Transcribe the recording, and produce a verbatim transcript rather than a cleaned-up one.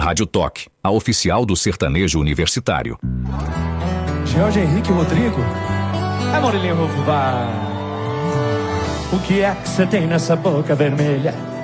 Rádio Toque, a oficial do sertanejo universitário. Jorge Henrique Rodrigo. É Morilinho Rufo, vai. O que é que você tem nessa boca vermelha?